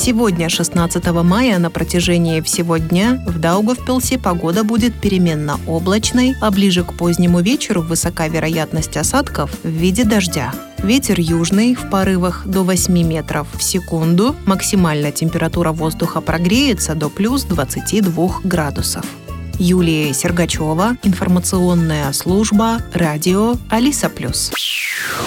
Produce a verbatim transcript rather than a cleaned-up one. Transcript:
Сегодня, шестнадцатого мая, на протяжении всего дня в Даугавпилсе погода будет переменно облачной, а ближе к позднему вечеру высока вероятность осадков в виде дождя. Ветер южный в порывах до восьми метров в секунду. Максимальная температура воздуха прогреется до плюс двадцати двух градусов. Юлия Сергачева, информационная служба, радио Алиса Плюс.